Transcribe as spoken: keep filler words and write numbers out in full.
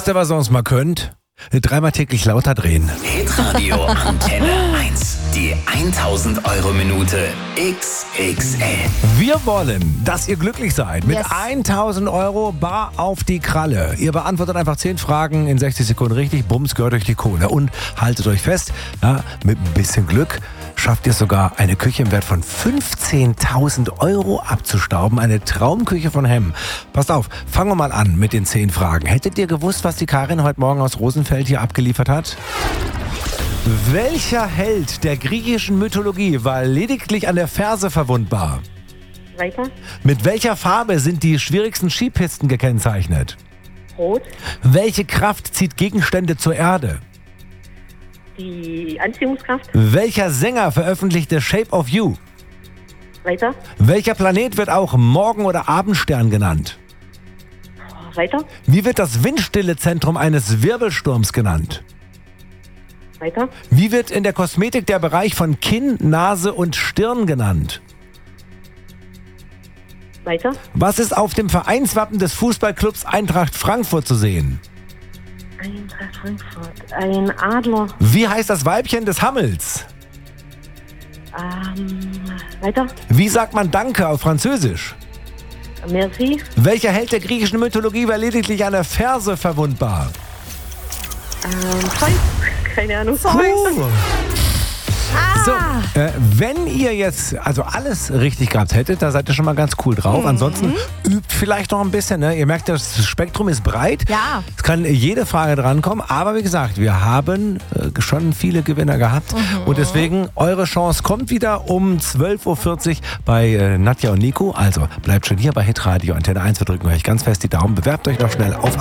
Wisst ihr, was ihr uns mal könnt? Dreimal täglich lauter drehen. Hitradio Antenne eins. Die tausend Euro Minute X X L. Wir wollen, dass ihr glücklich seid mit Yes. tausend Euro bar auf die Kralle. Ihr beantwortet einfach zehn Fragen in sechzig Sekunden richtig. Bums, gehört euch die Kohle. Und haltet euch fest, ja, mit ein bisschen Glück schafft ihr sogar eine Küche im Wert von fünfzehntausend Euro abzustauben. Eine Traumküche von Hemm. Passt auf, fangen wir mal an mit den zehn Fragen. Hättet ihr gewusst, was die Karin heute Morgen aus Rosenfeld hier abgeliefert hat? Welcher Held der griechischen Mythologie war lediglich an der Ferse verwundbar? Weiter. Mit welcher Farbe sind die schwierigsten Skipisten gekennzeichnet? Rot. Welche Kraft zieht Gegenstände zur Erde? Die Anziehungskraft. Welcher Sänger veröffentlichte Shape of You? Weiter. Welcher Planet wird auch Morgen- oder Abendstern genannt? Weiter. Wie wird das windstille Zentrum eines Wirbelsturms genannt? Weiter. Wie wird in der Kosmetik der Bereich von Kinn, Nase und Stirn genannt? Weiter. Was ist auf dem Vereinswappen des Fußballclubs Eintracht Frankfurt zu sehen? Eintracht Frankfurt. Ein Adler. Wie heißt das Weibchen des Hammels? Ähm, weiter. Wie sagt man Danke auf Französisch? Merci. Welcher Held der griechischen Mythologie war lediglich an der Ferse verwundbar? Ähm, Zeus. Keine Ahnung. Cool. So, äh, wenn ihr jetzt also alles richtig gehabt hättet, da seid ihr schon mal ganz cool drauf. Ansonsten übt vielleicht noch ein bisschen. Ne? Ihr merkt, das Spektrum ist breit. Ja. Es kann jede Frage drankommen. Aber wie gesagt, wir haben äh, schon viele Gewinner gehabt. Und deswegen, eure Chance kommt wieder um zwölf Uhr vierzig bei äh, Nadja und Nico. Also bleibt schon hier bei Hitradio Antenne eins. Wir drücken euch ganz fest die Daumen. Bewerbt euch noch schnell auf